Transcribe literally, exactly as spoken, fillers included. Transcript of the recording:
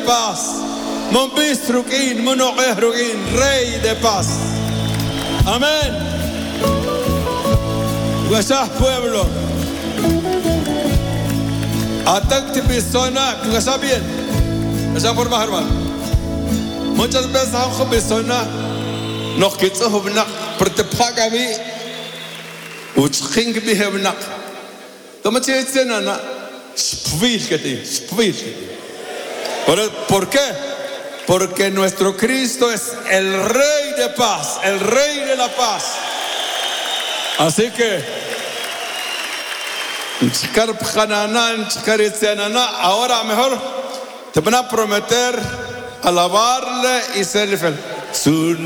paz. Monbistrukin, monoehrukin, Rey de paz. Amén. Gracias, pueblo. Atak persona, que está bien. Esa forma, hermano. Muchas veces a persona nos quitamos una pertepaga bi, uchking bi hebna. Como te dicen, ana, spvil que te, spvil. ¿Por qué? Porque nuestro Cristo es el Rey de paz, el Rey de la paz. Así que ahora mejor te van a prometer alabarle y serle fiel.